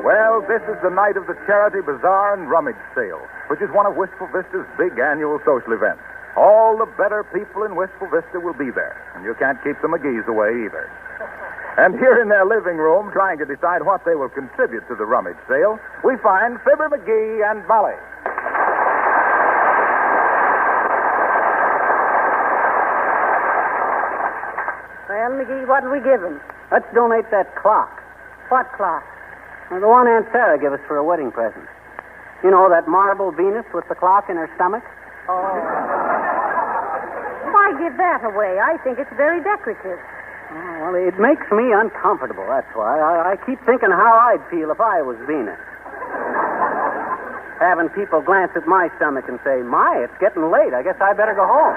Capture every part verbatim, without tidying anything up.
Well, this is the night of the Charity Bazaar and Rummage Sale, which is one of Wistful Vista's big annual social events. All the better people in Wistful Vista will be there, and you can't keep the McGees away either. And here in their living room, trying to decide what they will contribute to the rummage sale, we find Fibber McGee and Molly. Well, McGee, what'll we give him? Let's donate that clock. What clock? Well, the one Aunt Sarah gave us for a wedding present. You know, that marble Venus with the clock in her stomach? Oh. Why give that away? I think it's very decorative. Oh, well, it makes me uncomfortable, that's why. I, I keep thinking how I'd feel if I was Venus. Having people glance at my stomach and say, my, it's getting late. I guess I better go home.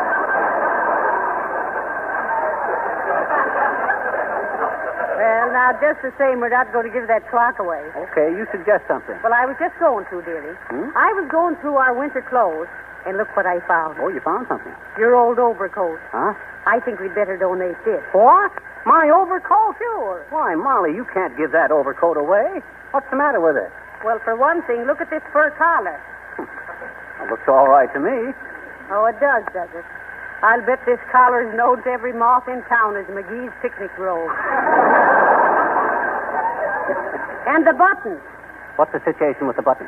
Well, now, just the same, we're not going to give that clock away. Okay, you suggest something. Well, I was just going to, dearie. Hmm? I was going through our winter clothes, and look what I found. Oh, you found something? Your old overcoat. Huh? I think we'd better donate this. What? My overcoat? Sure. Why, Molly, you can't give that overcoat away. What's the matter with it? Well, for one thing, look at this fur collar. It looks all right to me. Oh, it does, does it? I'll bet this collar's known to every moth in town as McGee's Picnic Grove. And the buttons. What's the situation with the buttons?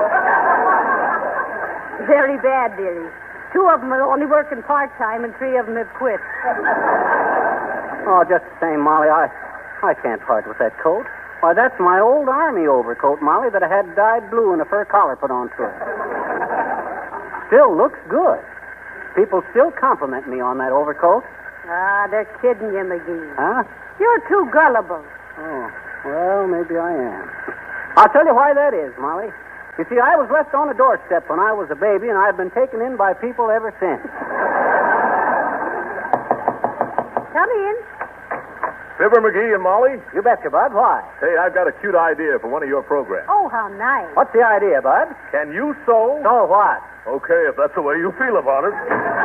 Very bad, dearie. Two of them are only working part-time, and three of them have quit. Oh, just the same, Molly, I, I can't part with that coat. Why, that's my old army overcoat, Molly, that I had dyed blue and a fur collar put onto it. Still looks good. People still compliment me on that overcoat. Ah, they're kidding you, McGee. Huh? You're too gullible. Oh, well, maybe I am. I'll tell you why that is, Molly. You see, I was left on a doorstep when I was a baby, and I've been taken in by people ever since. Come in. Fibber McGee and Molly? You betcha, Bud. Why? Hey, I've got a cute idea for one of your programs. Oh, how nice. What's the idea, Bud? Can you sew? So what? Okay, if that's the way you feel about it.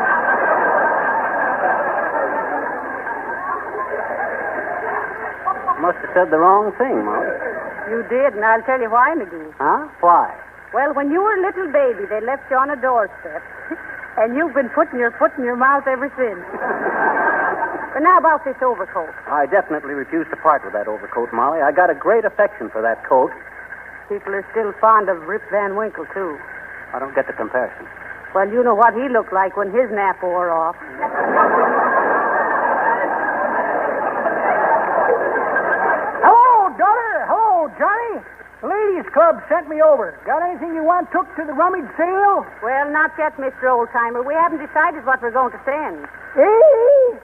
Must have said the wrong thing, Molly. You did, and I'll tell you why, McGee. Huh? Why? Well, when you were a little baby, they left you on a doorstep, and you've been putting your foot in your mouth ever since. But now about this overcoat. I definitely refuse to part with that overcoat, Molly. I got a great affection for that coat. People are still fond of Rip Van Winkle, too. I don't get the comparison. Well, you know what he looked like when his nap wore off. Hello, daughter. Hello, Johnny. The ladies' club sent me over. Got anything you want took to the rummage sale? Well, not yet, Mister Oldtimer. We haven't decided what we're going to send. Eh?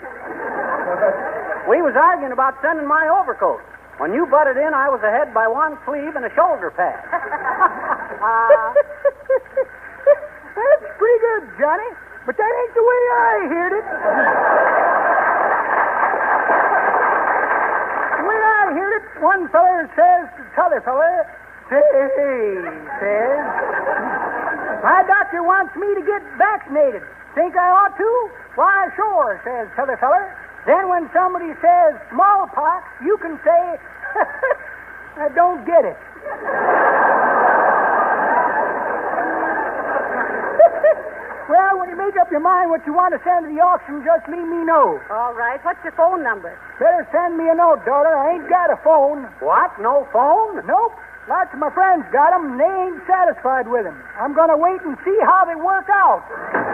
We was arguing about sending my overcoat. When you butted in, I was ahead by one sleeve and a shoulder pad. uh, That's pretty good, Johnny. But that ain't the way I heard it. The way I heard it, one feller says to t'other feller, say, says, my doctor wants me to get vaccinated. Think I ought to? Why, sure, says t'other feller. Then when somebody says smallpox, you can say, I don't get it. Well, when you make up your mind what you want to send to the auction, just let me know. all right. What's your phone number? Better send me a note, daughter. I ain't got a phone. What? No phone? Nope. Lots of my friends got 'em, and they ain't satisfied with 'em. I'm going to wait and see how they work out.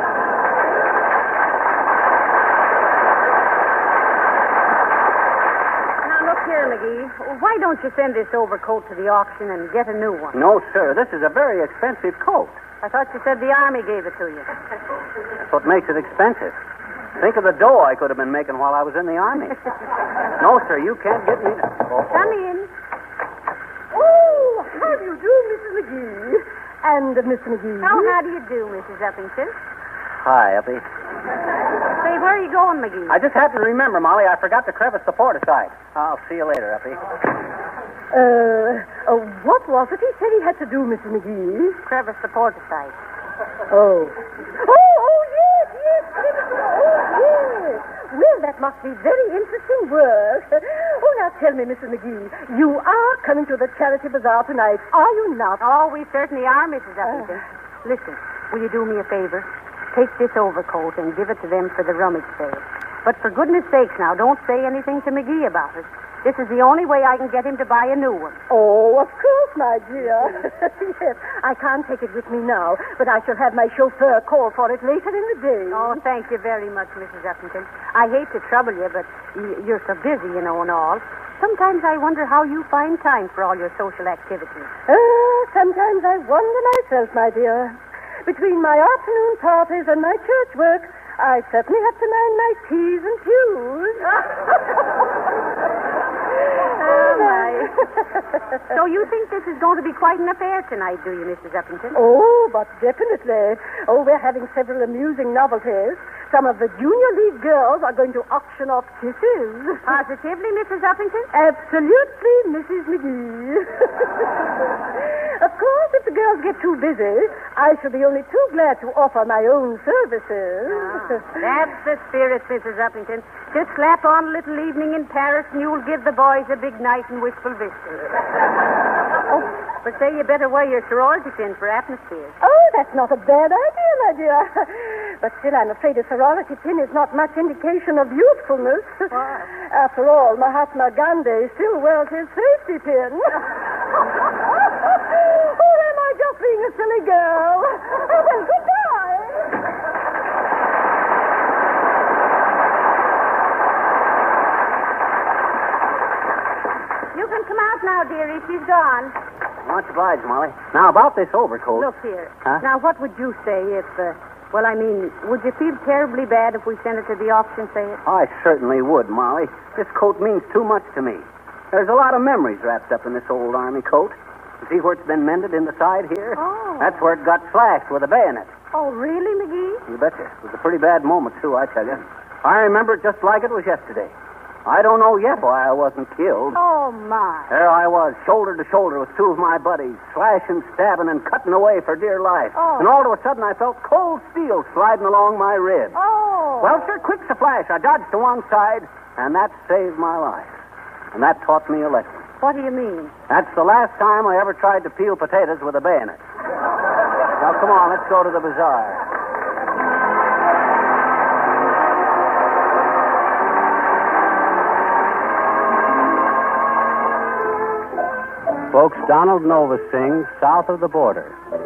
Here, McGee, why don't you send this overcoat to the auction and get a new one? No, sir. This is a very expensive coat. I thought you said the Army gave it to you. That's what makes it expensive. Think of the dough I could have been making while I was in the Army. No, sir, you can't get me to... Oh, Come in. Oh, how do you do, Missus McGee? And uh, Mister McGee. Oh, how do you do, Missus Uppington? Hi, Uppy. Say, where are you going, McGee? I just happened to remember, Molly, I forgot to crevice the port aside. I'll see you later, Uppy. Uh, uh, what was it he said he had to do, Missus McGee? Crevice the porticide. Oh. Oh, oh, yes, yes, yes. Oh, yes. Well, that must be very interesting work. Oh, now tell me, Missus McGee, you are coming to the charity bazaar tonight, are you not? Oh, we certainly are, Missus Uppington. Listen, will you do me a favor? Take this overcoat and give it to them for the rummage sale. But for goodness sakes now, don't say anything to McGee about it. This is the only way I can get him to buy a new one. Oh, of course, my dear. Yes, I can't take it with me now, but I shall have my chauffeur call for it later in the day. Oh, thank you very much, Missus Uppington. I hate to trouble you, but y- you're so busy, you know, and all. Sometimes I wonder how you find time for all your social activities. Oh, sometimes I wonder myself, my dear. Between my afternoon parties and my church work, I certainly have to mind my T's and Q's. Oh, my. So you think this is going to be quite an affair tonight, do you, Missus Uppington? Oh, but definitely. Oh, we're having several amusing novelties. Some of the junior league girls are going to auction off kisses. Positively, Missus Uppington? Absolutely, Missus McGee. Of course, if the girls get too busy, I shall be only too glad to offer my own services. Ah, that's the spirit, Missus Uppington. Just slap on a little evening in Paris and you'll give the boys a big night in Wistful Vista. Oh, but say you better wear your sorority pin for atmosphere. Oh, that's not a bad idea, my dear. But still, I'm afraid a sorority pin is not much indication of youthfulness. Why? After all, Mahatma Gandhi still wears his safety pin. Oh, am I just being a silly girl? Oh, well, goodbye. You can come out now, dearie. She's gone. Much obliged, Molly. Now, about this overcoat. Look here. Huh? Now, what would you say if, uh, well, I mean, would you feel terribly bad if we sent it to the auction sale? I certainly would, Molly. This coat means too much to me. There's a lot of memories wrapped up in this old army coat. See where it's been mended in the side here? Oh. That's where it got slashed with a bayonet. Oh, really, McGee? You betcha. It was a pretty bad moment, too, I tell you. I remember it just like it was yesterday. I don't know yet why I wasn't killed. Oh, my. There I was, shoulder to shoulder with two of my buddies, slashing, stabbing, and cutting away for dear life. Oh. And all of a sudden, I felt cold steel sliding along my rib. Oh. Well, sir, quick's a flash. I dodged to one side, and that saved my life. And that taught me a lesson. What do you mean? That's the last time I ever tried to peel potatoes with a bayonet. Now, come on, let's go to the bazaar. Folks, Donald Nova sings South of the Border.